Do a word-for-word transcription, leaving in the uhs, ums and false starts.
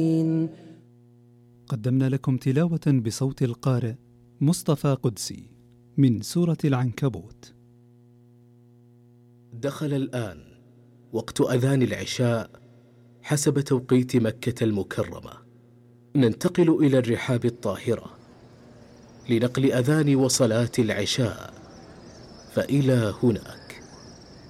قدمنا لكم تلاوة بصوت القارئ مصطفى قدسي من سورة العنكبوت. دخل الآن وقت أذان العشاء حسب توقيت مكة المكرمة. ننتقل إلى الرحاب الطاهرة لنقل أذان وصلاة العشاء، فإلى هناك.